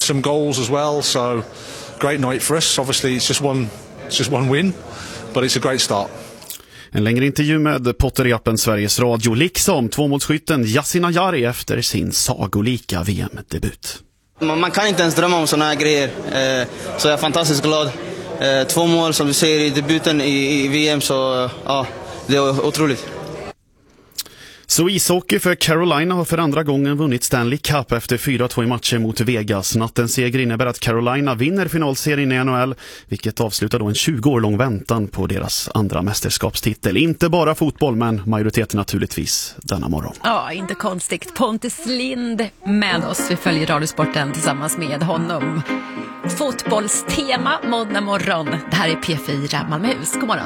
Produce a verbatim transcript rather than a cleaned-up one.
some goals as well, so great night for us. Obviously it's just one, it's just one win, but it's a great start. En längre intervju med Potter i appen Sveriges Radio, liksom tvåmålsskytten Yasin Ayari efter sin sagolika V M-debut. Man kan inte ens drömma om såna här grejer, så jag är fantastiskt glad. Två mål som du säger i debuten i V M, så ja, det är otroligt. Så ishockey för Carolina har för andra gången vunnit Stanley Cup efter fyra två i matcher mot Vegas. Nattens seger innebär att Carolina vinner finalserien i N H L, vilket avslutar då en tjugo år lång väntan på deras andra mästerskapstitel. Inte bara fotboll, men majoriteten naturligtvis denna morgon. Ja, inte konstigt. Pontus Lind med oss. Vi följer Radiosporten tillsammans med honom. Fotbollstema måndag morgon. Det här är P fyra Malmöhus. God morgon.